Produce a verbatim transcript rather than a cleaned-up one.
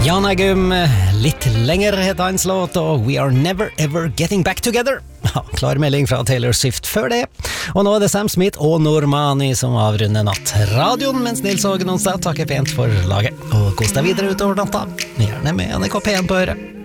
Jan Eggum, litt lenger het hans låt, og We Are Never Ever Getting Back Together. Ja, klar melding fra Taylor Swift før det. Og nå er det Sam Smith og Normani som avrunder nattradioen, mens Nils Hågen Onsdag takker pent for laget. Og kos deg videre utover natta, gjerne med N R K P en på øret.